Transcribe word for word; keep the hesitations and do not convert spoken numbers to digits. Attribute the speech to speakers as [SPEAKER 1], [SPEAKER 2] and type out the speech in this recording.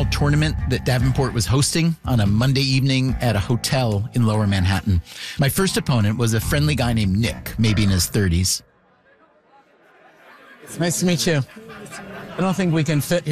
[SPEAKER 1] small tournament that Davenport was hosting on a Monday evening at a hotel in Lower Manhattan. My first opponent was a friendly guy named Nick, maybe in his thirties. It's nice to meet you. I don't think we can fit here.